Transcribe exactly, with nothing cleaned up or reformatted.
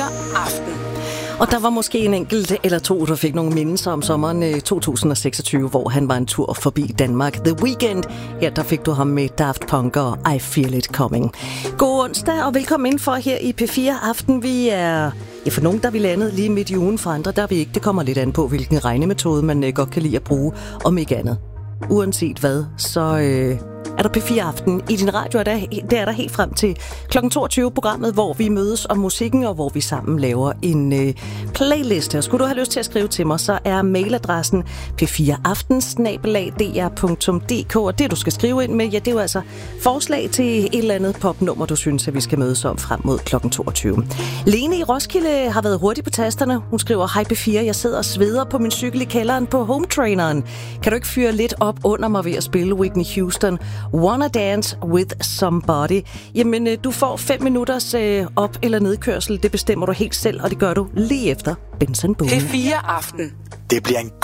Aften. Og der var måske en enkelt eller to, der fik nogle mindelser om sommeren to tusind seksogtyve, hvor han var en tur forbi Danmark. The Weeknd. Her der fik du ham med Daft Punk og I Feel It Coming. God onsdag og velkommen ind for her i P fire Aften. Vi er... Ja, for nogen der er vi landet lige midt i ugen, for andre der er vi ikke. Det kommer lidt an på, hvilken regnemetode man godt kan lide at bruge, om ikke andet. Uanset hvad, så... Øh er der P fire Aften i din radio, og det er der helt frem til klokken toogtyve programmet, hvor vi mødes om musikken, og hvor vi sammen laver en øh, playlist. Og skulle du have lyst til at skrive til mig, så er mailadressen p fire aften snabel-a d r punktum d k, og det du skal skrive ind med, ja, det er jo altså forslag til et eller andet popnummer, du synes, at vi skal mødes om frem mod klokken toogtyve. Lene i Roskilde har været hurtig på tasterne. Hun skriver, hej P fire, jeg sidder og sveder på min cykel i kælderen på hometraineren. Kan du ikke fyre lidt op under mig ved at spille Whitney Houston? Wanna Dance with Somebody. Jamen, du får fem minutters øh, op- eller nedkørsel. Det bestemmer du helt selv, og det gør du lige efter Benson Boone. P fire Aften. Det bliver en